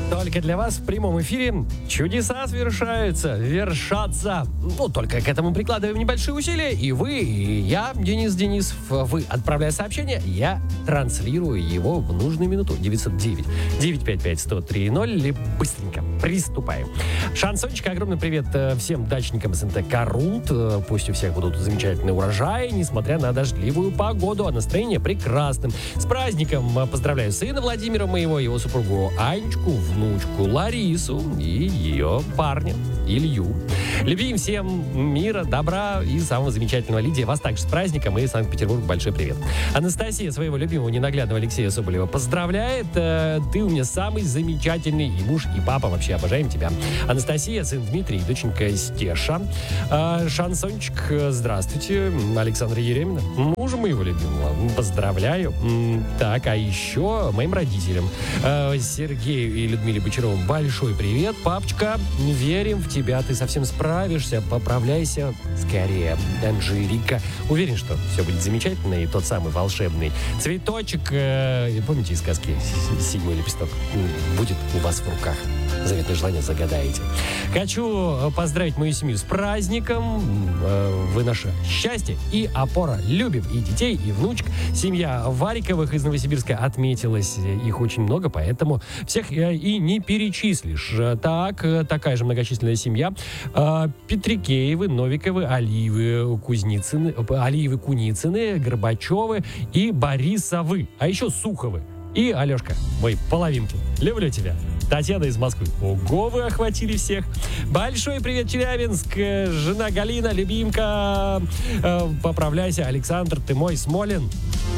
Только для вас в прямом эфире чудеса вершатся. Ну, только к этому прикладываем небольшие усилия. И вы, и я, Денис Денисов, вы, отправляя сообщение, я транслирую его в нужную минуту. 909-955-1030. Быстренько приступаем. Шансончик, огромный привет всем дачникам СНТ Корунд. Пусть у всех будут замечательные урожаи, несмотря на дождливую погоду, а настроение прекрасным. С праздником поздравляю сына Владимира моего, его супругу Анечку, внучку Ларису и ее парня Илью. Любим всем мира, добра и самого замечательного. Лидия, вас также с праздником и Санкт-Петербург большой привет. Анастасия своего любимого ненаглядного Алексея Соболева поздравляет. Ты у меня самый замечательный и муж, и папа. Вообще обожаем тебя. Анастасия, сын Дмитрий, доченька Стеша. Шансончик, здравствуйте. Александра Еремина, мужа моего любимого. Поздравляю. Так, а еще моим родителям Сергею и Людмиле Бочаровым большой привет. Папочка, верим в тебя, ты совсем справишься, поправляйся скорее. Анжелика. Уверен, что все будет замечательно, и тот самый волшебный цветочек, помните из сказки «Седьмой лепесток», будет у вас в руках. Заветное желание загадаете. Хочу поздравить мою семью с праздником. Вы наше счастье и опора. Любим и детей, и внучек. Семья Вариковых из Новосибирска отметилась. Их очень много, поэтому всех и не перечислишь. Так, такая же многочисленная семья. Петрикеевы, Новиковы, Алиевы, Куницыны, Горбачевы и Борисовы. А еще Суховы. И Алешка, мой половинки. Люблю тебя. Татьяна из Москвы. Ого, вы охватили всех. Большой привет, Челябинск. Жена Галина, любимка. Поправляйся, Александр, ты мой, Смолин.